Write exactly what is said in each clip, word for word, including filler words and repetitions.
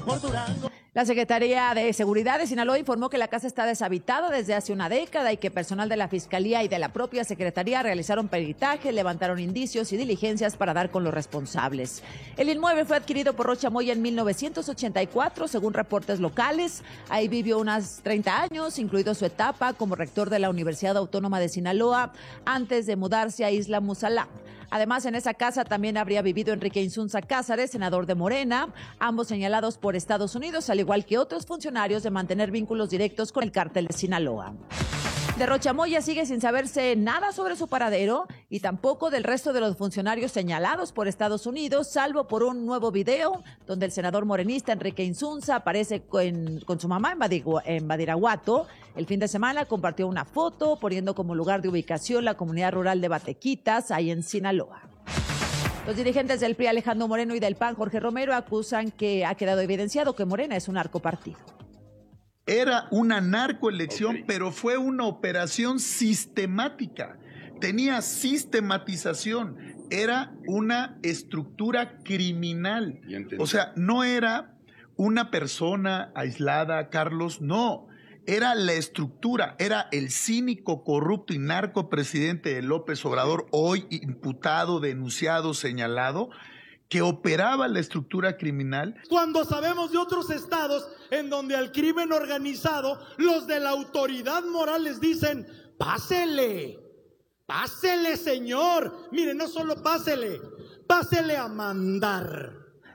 por Durango. La Secretaría de Seguridad de Sinaloa informó que la casa está deshabitada desde hace una década y que personal de la Fiscalía y de la propia Secretaría realizaron peritaje, levantaron indicios y diligencias para dar con los responsables. El inmueble fue adquirido por Rocha Moya en mil novecientos ochenta y cuatro, según reportes locales. Ahí vivió unos treinta años, incluido su etapa como rector de la Universidad Autónoma de Sinaloa, antes de mudarse a Isla Musalá. Además, en esa casa también habría vivido Enrique Insunza Cázares, senador de Morena, ambos señalados por Estados Unidos, al igual que otros funcionarios, de mantener vínculos directos con el cártel de Sinaloa. De Rocha Moya sigue sin saberse nada sobre su paradero y tampoco del resto de los funcionarios señalados por Estados Unidos, salvo por un nuevo video donde el senador morenista Enrique Insunza aparece con, con su mamá en, Badigu, en Badiraguato. El fin de semana compartió una foto poniendo como lugar de ubicación la comunidad rural de Batequitas, ahí en Sinaloa. Los dirigentes del P R I, Alejandro Moreno, y del P A N, Jorge Romero, acusan que ha quedado evidenciado que Morena es un narcopartido. Era una narcoelección, pero fue una operación sistemática. Tenía sistematización. Era una estructura criminal. O sea, no era una persona aislada, Carlos, no. Era la estructura, era el cínico, corrupto y narcopresidente de López Obrador, hoy imputado, denunciado, señalado, que operaba la estructura criminal. Cuando sabemos de otros estados en donde al crimen organizado, los de la autoridad moral les dicen, pásele, pásele, señor. Mire, no solo pásele, pásele a mandar.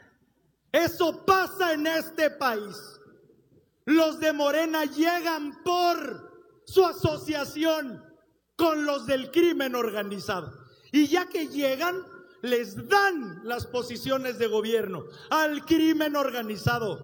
Eso pasa en este país. Los de Morena llegan por su asociación con los del crimen organizado. Y ya que llegan, les dan las posiciones de gobierno al crimen organizado.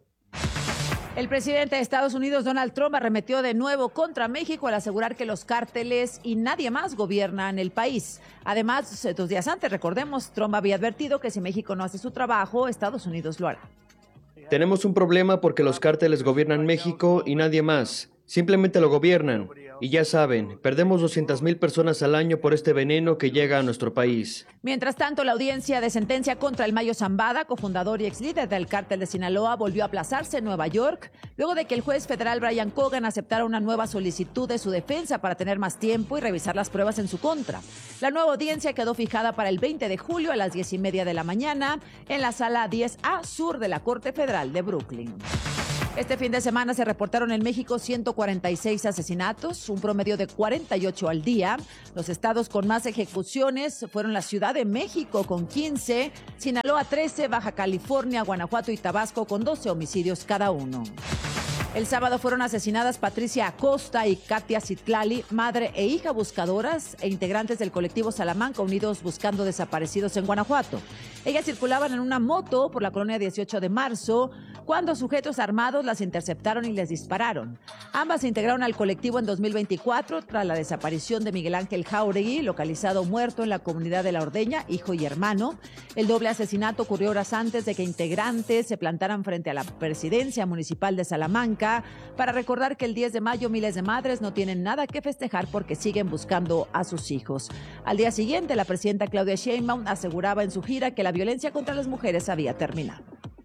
El presidente de Estados Unidos, Donald Trump, arremetió de nuevo contra México al asegurar que los cárteles y nadie más gobiernan el país. Además, dos días antes, recordemos, Trump había advertido que si México no hace su trabajo, Estados Unidos lo hará. Tenemos un problema porque los cárteles gobiernan México y nadie más. Simplemente lo gobiernan. Y ya saben, perdemos doscientas mil personas al año por este veneno que llega a nuestro país. Mientras tanto, la audiencia de sentencia contra el Mayo Zambada, cofundador y ex líder del cártel de Sinaloa, volvió a aplazarse en Nueva York, luego de que el juez federal Brian Cogan aceptara una nueva solicitud de su defensa para tener más tiempo y revisar las pruebas en su contra. La nueva audiencia quedó fijada para el veinte de julio a las diez y media de la mañana en la sala diez A Sur de la Corte Federal de Brooklyn. Este fin de semana se reportaron en México ciento cuarenta y seis asesinatos, un promedio de cuarenta y ocho al día. Los estados con más ejecuciones fueron la Ciudad de México con quince, Sinaloa trece, Baja California, Guanajuato y Tabasco con doce homicidios cada uno. El sábado fueron asesinadas Patricia Acosta y Katia Citlali, madre e hija buscadoras e integrantes del colectivo Salamanca Unidos Buscando Desaparecidos en Guanajuato. Ellas circulaban en una moto por la colonia dieciocho de marzo cuando sujetos armados las interceptaron y les dispararon. Ambas se integraron al colectivo en dos mil veinticuatro tras la desaparición de Miguel Ángel Jáuregui, localizado muerto en la comunidad de La Ordeña, hijo y hermano. El doble asesinato ocurrió horas antes de que integrantes se plantaran frente a la presidencia municipal de Salamanca para recordar que el diez de mayo miles de madres no tienen nada que festejar porque siguen buscando a sus hijos. Al día siguiente, la presidenta Claudia Sheinbaum aseguraba en su gira que la violencia contra las mujeres había terminado.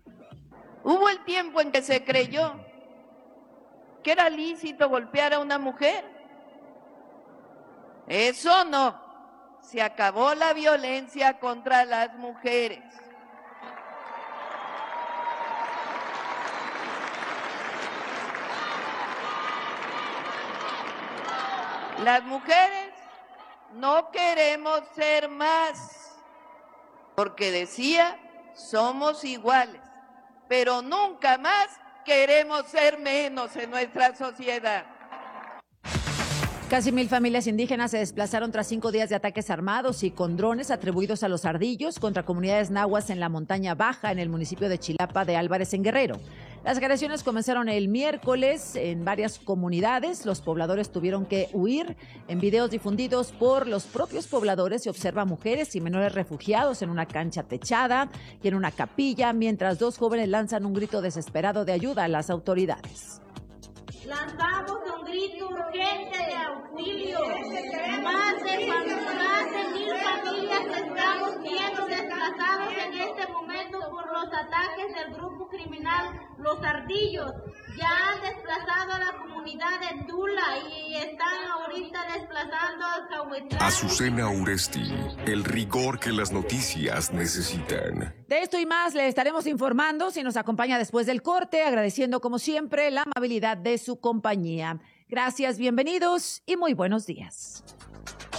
Hubo el tiempo en que se creyó que era lícito golpear a una mujer. Eso no. Se acabó la violencia contra las mujeres. Las mujeres no queremos ser más, porque decía, somos iguales, pero nunca más queremos ser menos en nuestra sociedad. Casi mil familias indígenas se desplazaron tras cinco días de ataques armados y con drones atribuidos a los ardillos contra comunidades nahuas en la montaña baja en el municipio de Chilapa de Álvarez en Guerrero. Las agresiones comenzaron el miércoles en varias comunidades. Los pobladores tuvieron que huir. En videos difundidos por los propios pobladores se observa mujeres y menores refugiados en una cancha techada y en una capilla, mientras dos jóvenes lanzan un grito desesperado de ayuda a las autoridades. Lanzamos un grito urgente de auxilio. Más de, más de mil familias estamos siendo desplazados en este momento por los los ataques del grupo criminal Los Ardillos. Ya han desplazado a la comunidad de Tula y están ahorita desplazando a Cahuetlán. Azucena Uresti, el rigor que las noticias necesitan. De esto y más le estaremos informando si nos acompaña después del corte, agradeciendo como siempre la amabilidad de su compañía. Gracias, bienvenidos y muy buenos días.